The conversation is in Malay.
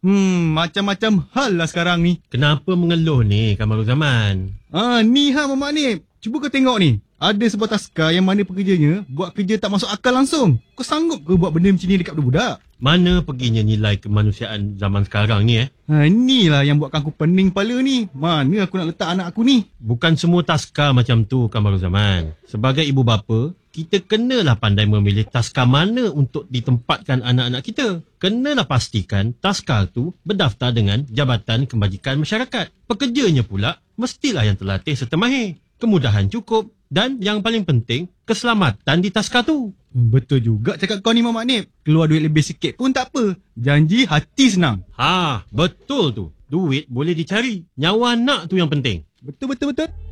Macam-macam hal lah sekarang ni. Kenapa mengeluh ni, Kamarul Zaman? Ni Mamat Nip. Cuba kau tengok ni. Ada sebuah taskar yang mana pekerjanya buat kerja tak masuk akal langsung. Kau sanggup ke buat benda macam ni dekat budak-budak? Mana perginya nilai kemanusiaan zaman sekarang ni Inilah yang buatkan aku pening kepala ni. Mana aku nak letak anak aku ni? Bukan semua taskar macam tu, Kamarul Zaman. Sebagai ibu bapa, kita kenalah pandai memilih taskar mana untuk ditempatkan anak-anak kita. Kenalah pastikan taskar tu berdaftar dengan Jabatan Kebajikan Masyarakat. Pekerjanya pula mestilah yang terlatih serta mahir. Kemudahan cukup dan yang paling penting, keselamatan di taskar tu. Betul juga cakap kau ni Mamat Nip. Keluar duit lebih sikit pun tak apa. Janji hati senang. Betul tu. Duit boleh dicari. Nyawa anak tu yang penting. Betul.